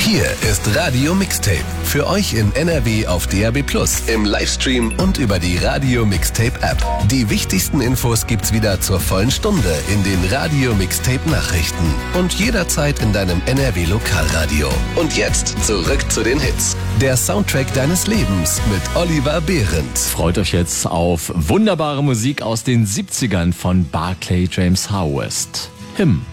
Hier ist Radio Mixtape. Für euch in NRW auf DAB+, im Livestream und über die Radio Mixtape App. Die wichtigsten Infos gibt's wieder zur vollen Stunde in den Radio Mixtape Nachrichten und jederzeit in deinem NRW Lokalradio. Und jetzt zurück zu den Hits. Der Soundtrack deines Lebens mit Oliver Behrendt. Freut euch jetzt auf wunderbare Musik aus den 70ern von Barclay James Harvest. Him.